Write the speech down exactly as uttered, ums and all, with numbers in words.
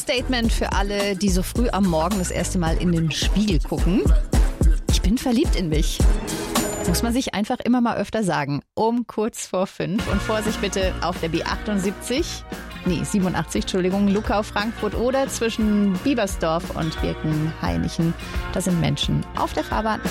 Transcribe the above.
Statement für alle, die so früh am Morgen das erste Mal in den Spiegel gucken. Ich bin verliebt in mich. Muss man sich einfach immer mal öfter sagen. Um kurz vor fünf. Und Vorsicht bitte auf der B achtundsiebzig, nee, siebenundachtzig, Entschuldigung, Luckau-Frankfurt oder zwischen Biebersdorf und Birkenhainichen. Da sind Menschen auf der Fahrbahn.